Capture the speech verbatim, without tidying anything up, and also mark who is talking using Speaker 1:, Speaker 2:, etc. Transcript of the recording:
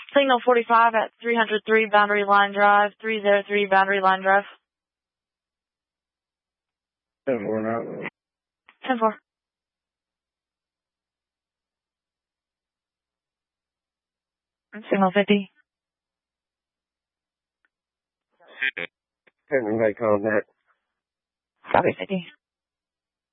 Speaker 1: Signal forty-five at three oh three Boundary Line Drive, three oh three Boundary Line Drive.
Speaker 2: ten four now.
Speaker 1: ten four. Signal fifty.
Speaker 2: Pending make contact.
Speaker 1: Copy fifty.